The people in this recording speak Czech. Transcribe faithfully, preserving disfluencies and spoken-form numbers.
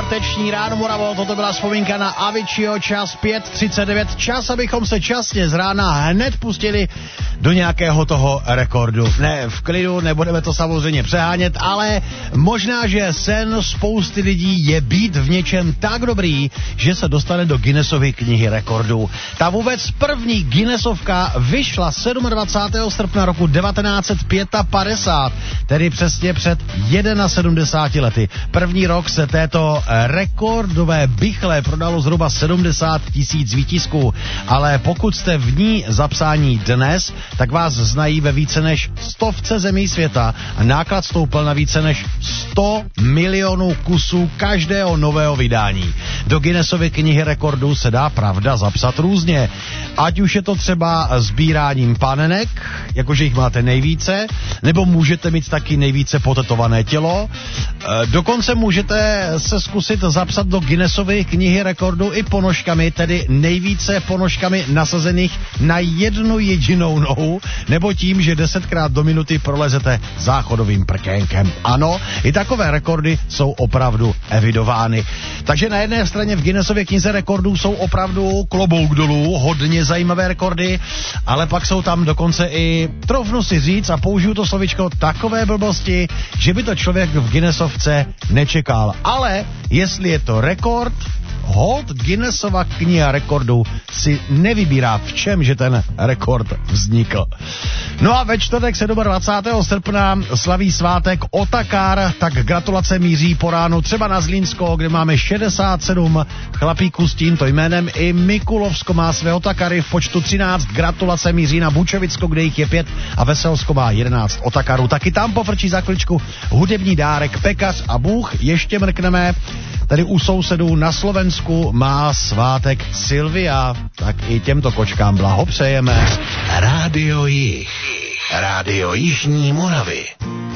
čtvrteční ráno Moravo, toto byla vzpomínka na Avicii, čas pět třicet devět, čas, abychom se časně z rána hned pustili do nějakého toho rekordu. Ne, v klidu, nebudeme to samozřejmě přehánět, ale možná, že sen spousty lidí je být v něčem tak dobrý, že se dostane do Guinnessovy knihy rekordů. Ta vůbec první Guinnessovka vyšla dvacátého sedmého srpna roku devatenáct set padesát pět, tedy přesně před sedmdesáti jedněmi lety. První rok se této rekordové bychle prodalo zhruba sedmdesát tisíc výtisků, ale pokud jste v ní zapsání dnes, tak vás znají ve více než stovce zemí světa a náklad stoupl na více než sto milionů kusů každého nového vydání. Do Guinnessovy knihy rekordů se dá pravda zapsat různě. Ať už je to třeba sbíráním panenek, jakože jich máte nejvíce, nebo můžete mít taky nejvíce potetované tělo. Dokonce můžete se zkusit zapsat do Guinnessovy knihy rekordů i ponožkami, tedy nejvíce ponožkami nasazených na jednu jedinou nohu, nebo tím, že desetkrát do minuty prolezete záchodovým prkénkem. Ano, i takové rekordy jsou opravdu evidovány. Takže na jedné straně v Guinnessově knize rekordů jsou opravdu klobouk dolů, hodně zajímavé rekordy, ale pak jsou tam dokonce i, troufnu si říct a použiju to slovičko, takové blbosti, že by to člověk v Guinnessovce nečekal. Ale jestli je to rekord, hold Guinnessova kniha rekordů si nevybírá, v čem, že ten rekord vznikl. No a ve čtvrtek dvacátého sedmého srpna slaví svátek Otakar, tak gratulace míří po ránu třeba na Zlínsko, kde máme šedesát sedm chlapíků s tímto jménem. I Mikulovsko má své Otakary v počtu třináct, gratulace míří na Bučovicko, kde jich je pět a Veselsko má jedenáct Otakarů. Taky tam pofrčí za chviličku hudební dárek Pekař a Bůh. Ještě mrkneme tady u sousedů na Slovensku má svátek Silvia, tak i těmto kočkám blahopřejeme. Rádio Jih, Rádio Jižní Moravy.